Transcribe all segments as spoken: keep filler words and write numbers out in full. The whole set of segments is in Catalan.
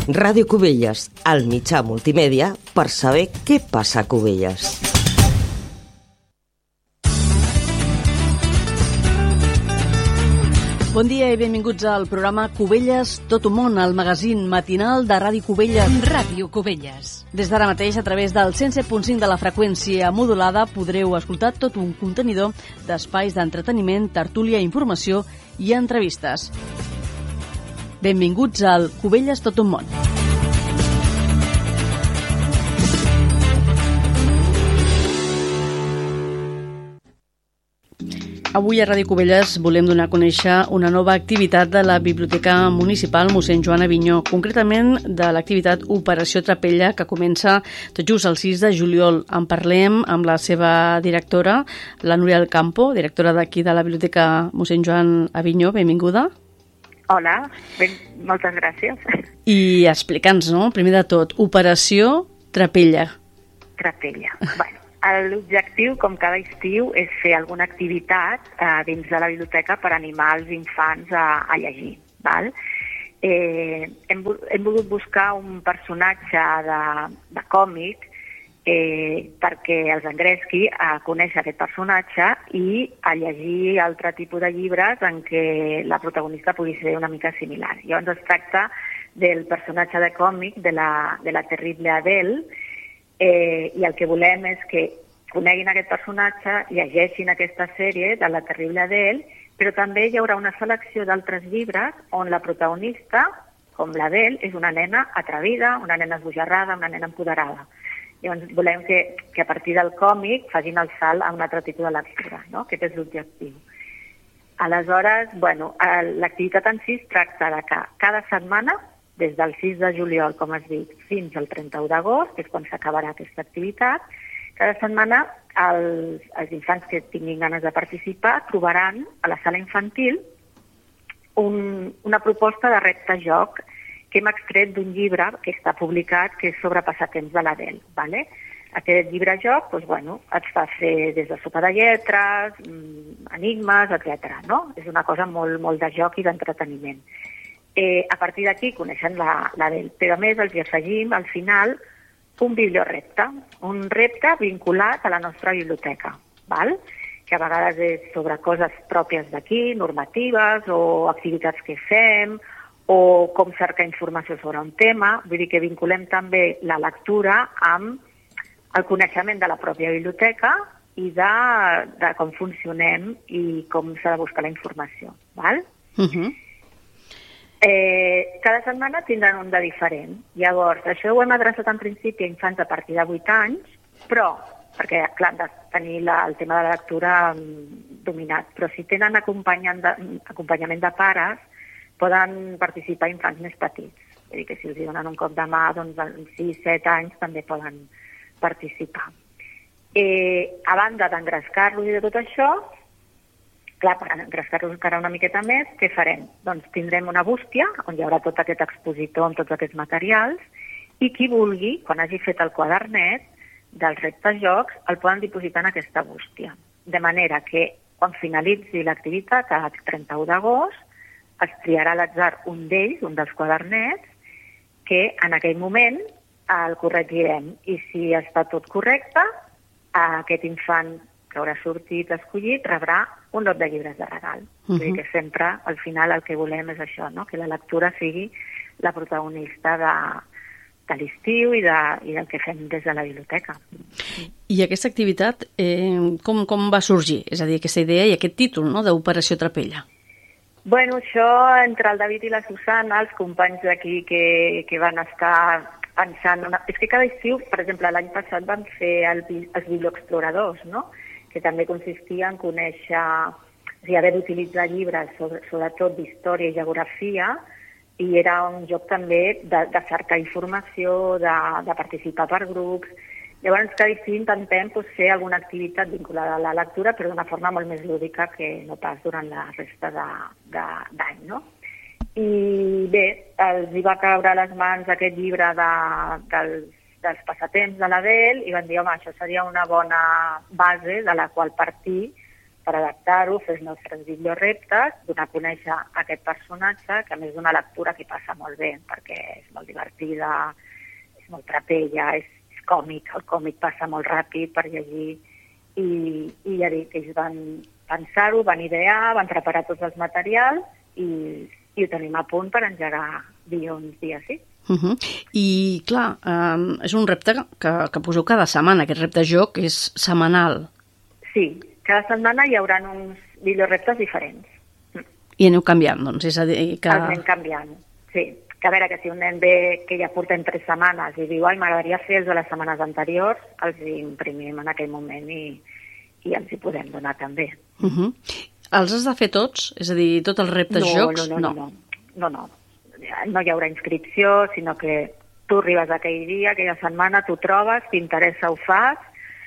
Ràdio Cubelles, el mitjà multimèdia per saber què passa a Cubelles. Bon dia i benvinguts al programa Cubelles Tot un món, el magazín matinal de Ràdio Cubelles. Ràdio Cubelles. Des d'ara mateix, a través del cent set punt cinc de la freqüència modulada, podreu escoltar tot un contenidor d'espais d'entreteniment, tertúlia, informació i entrevistes. Benvinguts al Cubelles Tot un món. Avui a Ràdio Cubelles volem donar a conèixer una nova activitat de la Biblioteca Municipal mossèn Joan Avinyó, concretament de l'activitat Operació Trapella, que comença tot just el sis de juliol. En parlem amb la seva directora, la Núria del Campo, directora d'aquí de la Biblioteca mossèn Joan Avinyó. Benvinguda. Hola, ben, moltes gràcies. I explica'ns, no?, primer de tot, Operació Trapella. Trapella. Bueno, l'objectiu, com cada estiu, és fer alguna activitat eh, dins de la biblioteca per animar els infants a, a llegir. Val? Eh, hem, hem volgut buscar un personatge de, de còmic eh, perquè els engresqui a conèixer aquest personatge i a llegir altre tipus de llibres en què la protagonista pugui ser una mica similar. Llavors es tracta del personatge de còmic de la, de la terrible Adele. Eh, I el que volem és que coneguin aquest personatge, llegeixin aquesta sèrie de la terrible Adele, però també hi haurà una selecció d'altres llibres on la protagonista, com l'Adele, és una nena atrevida, una nena esbojarrada, una nena empoderada. Llavors volem que, que a partir del còmic facin el salt a un altre tipus de lectura, no? Aquest és l'objectiu. Aleshores, bueno, l'activitat en si es tracta de que cada setmana, des del sis de juliol, com has dit, fins al trenta-u d'agost, que és quan s'acabarà aquesta activitat, cada setmana els, els infants que tinguin ganes de participar trobaran a la sala infantil un, una proposta de repte-joc que hem extret d'un llibre que està publicat, que és sobre passatemps de l'Adele. Vale? Aquest llibre-joc doncs, bueno, et fa fer des de sopa de lletres, enigmes, etcètera. No? És una cosa molt, molt de joc i d'entreteniment. Eh, a partir d'aquí coneixen l'Adele, però a més els hi afegim al final un bibliorepte, un repte vinculat a la nostra biblioteca, val? Que a vegades és sobre coses pròpies d'aquí, normatives o activitats que fem o com cercar informació sobre un tema, vull dir que vinculem també la lectura amb el coneixement de la pròpia biblioteca i de, de com funcionem i com s'ha de buscar la informació, val? Uh-huh. Eh, cada setmana tindran un de diferent. Llavors, això ho hem adreçat en principi a infants a partir de vuit anys, però, perquè, clar, han de tenir la, el tema de la lectura um, dominat, però si tenen acompanyant de, acompanyament de pares, poden participar infants més petits. Vull dir que si els donen un cop de mà, doncs amb sis set anys també poden participar. Eh, a banda d'engrescar-los i de tot això, clar, per engrescar-los encara una miqueta més, què farem? Doncs tindrem una bústia on hi haurà tot aquest expositor amb tots aquests materials i qui vulgui, quan hagi fet el quadernet dels reptes jocs, el poden dipositar en aquesta bústia. De manera que quan finalitzi l'activitat, a trenta-u d'agost, es triarà a l'atzar un d'ells, un dels quadernets, que en aquell moment el corregirem. I si està tot correcte, aquest infant que haurà sortit escollit rebrà un lot de llibres de regal. Uh-huh. Vull dir que sempre, al final, el que volem és això, no? Que la lectura sigui la protagonista de, de l'estiu i, de, i del que fem des de la biblioteca. I aquesta activitat, eh, com, com va sorgir? És a dir, aquesta idea i aquest títol, no?, d'Operació Trapella. Bueno, això, entre el David i la Susana, els companys d'aquí que, que van estar pensant... Una... És que cada estiu, per exemple, l'any passat van fer el, els biblioexploradors, no?, que també consistia en conèixer, o sigui, haver d'utilitzar llibres, sobre, sobretot d'història i geografia, i era un joc també de, de cercar informació, de, de participar per grups. Llavors, cada estiu intentem pues, fer alguna activitat vinculada a la lectura, però d'una forma molt més lúdica que no pas durant la resta d'any, no? I bé, els hi va caure a les mans aquest llibre de, dels dels passatemps de l'Adele i van dir, home, això seria una bona base de la qual partir per adaptar-ho, fer els nostres biblioreptes, donar a conèixer aquest personatge, que a més d'una lectura que passa molt bé, perquè és molt divertida, és molt trapella, és, és còmic, el còmic passa molt ràpid per llegir, i, i ja dic, ells van pensar-ho, van idear, van preparar tots els materials i, i ho tenim a punt per engegar dilluns dia sis. Uh -huh. I, clar, um, és un repte que, que poseu cada setmana. Aquest repte joc és setmanal. Sí, cada setmana hi haurà uns biblioreptes diferents. I aneu canviant, doncs? És a dir, que... Els anem canviant, sí. Que a veure, que si un nen ve que ja portem tres setmanes i diu, ai, m'agradaria fer els de les setmanes anteriors, els imprimim en aquell moment i, i els hi podem donar també. Uh -huh. Els has de fer tots? És a dir, tots els reptes no, jocs? No, no, no, no, no, no. No hi haurà inscripció, sinó que tu arribes aquell dia, aquella setmana, tu trobes, t'interessa, ho fas,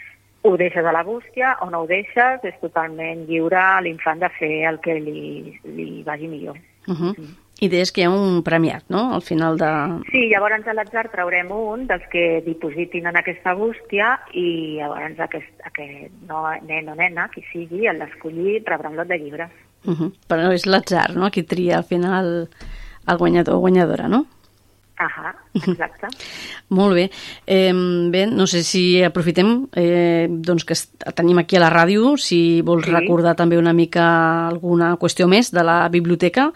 ho deixes a la bústia o no ho deixes, és totalment lliure a l'infant de fer el que li, li vagi millor. Uh -huh. mm. I deies que hi ha un premiat, no?, al final de... Sí, llavors a l'atzar traurem un dels que dipositin en aquesta bústia i llavors aquest, aquest no, nen o nena, qui sigui, l'escollit, rebrà un lot de llibres. Uh -huh. Però és l'atzar, no?, qui tria al final el guanyador o guanyadora, no? Ahà, exacte. Molt bé. Eh, bé, no sé si aprofitem eh, doncs que tenim aquí a la ràdio, si vols sí. recordar també una mica alguna qüestió més de la biblioteca,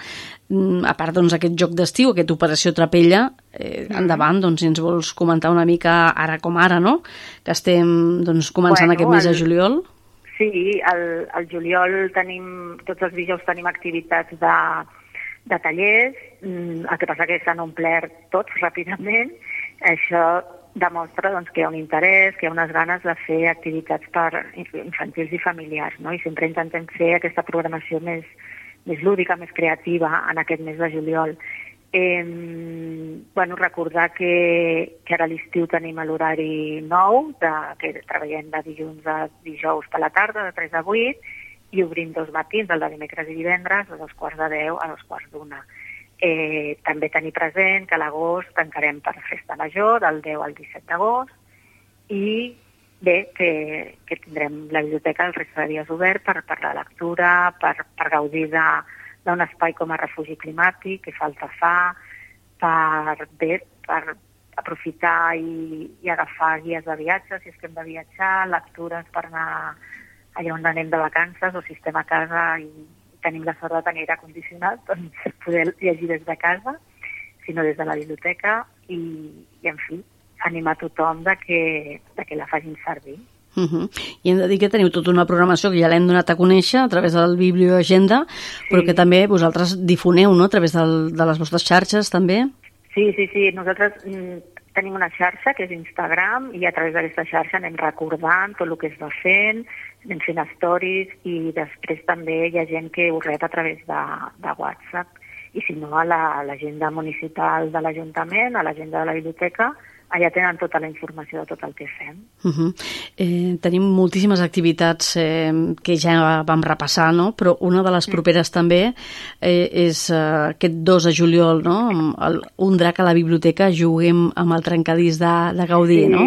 a part doncs aquest joc d'estiu, aquesta operació Trapella, eh, mm. endavant, doncs si ens vols comentar una mica ara com ara, no?, que estem doncs començant bueno, aquest mes el... de juliol. Sí, el, el juliol tenim, tots els dijous tenim activitats de de tallers, el que passa que s'han omplert tots ràpidament. Això demostra doncs, que hi ha un interès, que hi ha unes ganes de fer activitats per infantils i familiars, no? I sempre intentem fer aquesta programació més, més lúdica, més creativa en aquest mes de juliol. Eh, bueno, recordar que, que ara a l'estiu tenim l'horari nou, de, que treballem de dilluns a dijous per la tarda, de tres a vuit, i obrim dos matins, el de dimecres i divendres, de dos quarts de deu a dos quarts d'una. Eh, també tenir present que a l'agost tancarem per Festa Major, del deu al disset d'agost, i bé, que, que tindrem la biblioteca el resta de dies obert per, per la lectura, per, per gaudir d'un espai com a refugi climàtic, que falta fa, per, bé, per aprofitar i, i agafar guies de viatge, si és que hem de viatjar, lectures per anar allà on anem de vacances o si estem a casa i tenim la sort de tenir aire condicionat, doncs poder llegir des de casa, sinó des de la biblioteca i, i en fi, animar tothom de que, de que la facin servir. Uh -huh. I hem de dir que teniu tota una programació que ja l'hem donat a conèixer a través del Biblioagenda, sí. Però que també vosaltres difoneu, no?, a través del, de les vostres xarxes, també. Sí, sí, sí. Nosaltres mm, tenim una xarxa, que és Instagram, i a través d'aquesta xarxa anem recordant tot el que es va fent, anem fent stories, i després també hi ha gent que ho rep a través de, de WhatsApp. I si no, a l'agenda la, municipal de l'Ajuntament, a l'agenda de la biblioteca, allà tenen tota la informació de tot el que fem. Uh -huh. eh, tenim moltíssimes activitats eh, que ja vam repassar, no? Però una de les properes mm. també eh, és eh, aquest dos de juliol, no? Amb el, un drac a la biblioteca, juguem amb el trencadís de, de Gaudí, sí. no?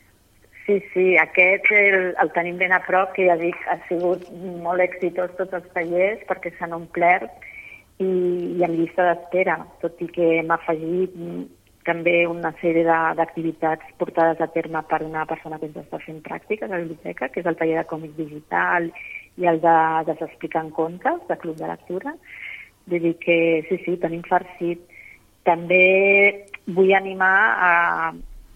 Sí, sí, aquest el, el tenim ben a prop, que ja dic, ha sigut molt exitós tots els tallers perquè s'han omplert i, i amb llista d'espera, tot i que hem afegit també una sèrie d'activitats portades a terme per una persona que ens està fent pràctiques a la biblioteca, que és el taller de còmic digital i el de Desexplicant contes, de Club de Lectura. Vull dir que sí, sí, tenim farcit. També vull animar a,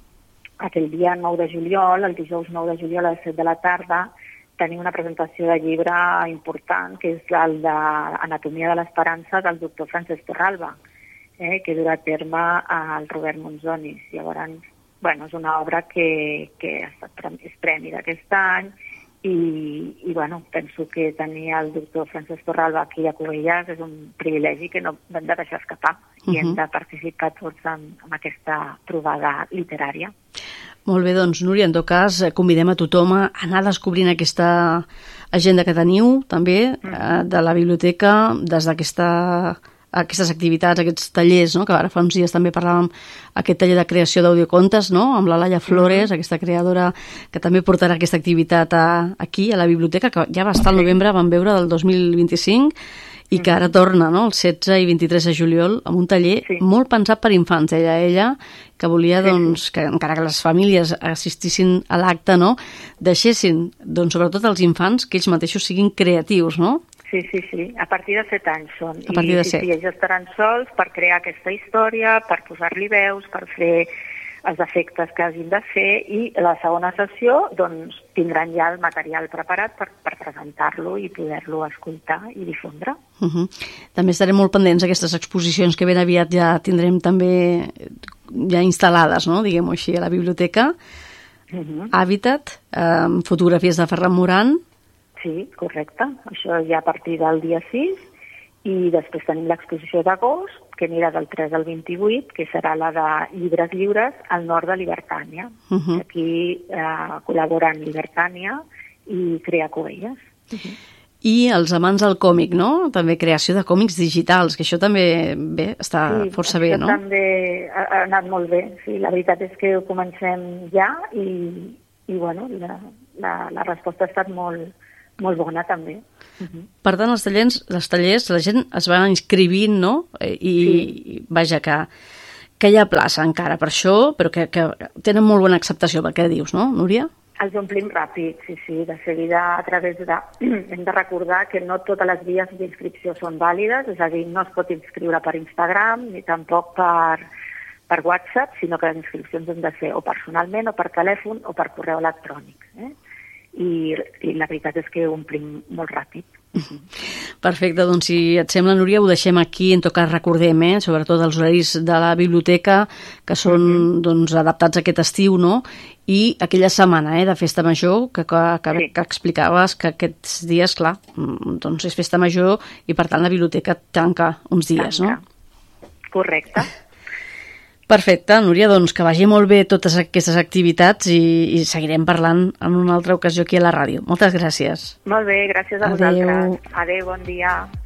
a que el dia nou de juliol, el dijous nou de juliol a les set de la tarda, tenim una presentació de llibre important, que és el d'Anatomia de l'Esperança del doctor Francesc Torralba, Eh, que durà a terme al Robert Monzonis. Llavors, bueno, és una obra que, que ha estat, és premi d'aquest any i, i bueno, penso que tenir el doctor Francesc Torralba aquí a Cubelles és un privilegi que no hem de deixar escapar uh-huh. i hem de participar tots en, en aquesta trobada literària. Molt bé, doncs, Núria, en tot cas, convidem a tothom a anar descobrint aquesta agenda que teniu, també, uh-huh. de la biblioteca, des d'aquesta aquestes activitats, aquests tallers, no? Que ara fa uns dies també parlàvem aquest taller de creació d'audiocontes, no? Amb la Laia Flores, mm-hmm. aquesta creadora que també portarà aquesta activitat a, aquí, a la biblioteca, que ja va estar al novembre, vam veure, del dos mil vint-i-cinc, i que ara torna, no?, el setze i vint-i-tres de juliol, amb un taller sí. molt pensat per infants, ella, ella, que volia, doncs, que encara que les famílies assistissin a l'acte, no?, deixessin, doncs, sobretot els infants, que ells mateixos siguin creatius, no? Sí, sí, sí. A partir de set anys són. A partir de I, set. Sí, sí, ells estaran sols per crear aquesta història, per posar-li veus, per fer els efectes que hagin de fer, i la segona sessió, doncs, tindran ja el material preparat per, per presentar-lo i poder-lo escoltar i difondre. Uh-huh. També estarem molt pendents d'aquestes exposicions que ben aviat ja tindrem també ja instal·lades, no?, diguem-ho així, a la biblioteca. Uh-huh. Hàbitat, eh, fotografies de Ferran Moran. Sí, correcte. Això ja a partir del dia sis, i després tenim l'exposició d'agost, que anirà del tres al vint-i-vuit, que serà la de llibres lliures al nord de Libertània. Uh-huh. Aquí eh, col·laboren Libertània i Crea Covelles. Uh-huh. I els amants del còmic, no? També creació de còmics digitals, que això també bé, està sí, força bé, no? Sí, també ha, ha anat molt bé. Sí, la veritat és que ho comencem ja i, i bueno, la, la, la resposta ha estat molt, molt bona també. Uh-huh. Per tant, els tallers, les tallers, la gent es va inscrivint, no? I, sí. Vaja, que, que hi ha plaça encara per això, però que, que tenen molt bona acceptació pel que dius, no, Núria? Els omplim ràpid, sí, sí, de seguida a través de... Hem de recordar que no totes les vies d'inscripció són vàlides, és a dir, no es pot inscriure per Instagram ni tampoc per, per WhatsApp, sinó que les inscripcions han de ser o personalment o per telèfon o per correu electrònic, eh? I, i la veritat és que ho omplim molt ràpid. Perfecte, doncs si et sembla, Núria, ho deixem aquí. En tot cas recordem, eh, sobretot els horaris de la biblioteca, que són mm-hmm. doncs, adaptats a aquest estiu, no? I aquella setmana eh, de festa major que, que, que, sí. que explicaves que aquests dies, clar, doncs és festa major i per tant la biblioteca tanca uns dies, tanca. No? Correcte. Perfecte, Núria, doncs que vagi molt bé totes aquestes activitats i, i seguirem parlant en una altra ocasió aquí a la ràdio. Moltes gràcies. Molt bé, gràcies a Adeu. vosaltres. Adéu, bon dia.